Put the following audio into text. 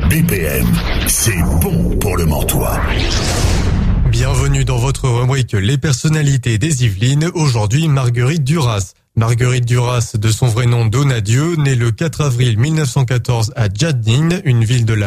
BPM, c'est bon pour le Mortois. Bienvenue dans votre rubrique Les personnalités des Yvelines. Aujourd'hui, Marguerite Duras. Marguerite Duras, de son vrai nom Donadieu, née le 4 avril 1914 à Djadnin, une ville de la